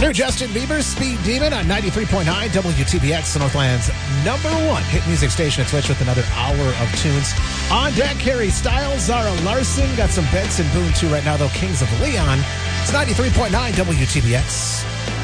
Through Justin Bieber's Speed Demon on 93.9 WTBX, Northland's #1 hit music station at Switch with another hour of tunes. On deck, Harry Styles, Zara Larson. Got some Benson Boone too right now, though. Kings of Leon. It's 93.9 WTBX.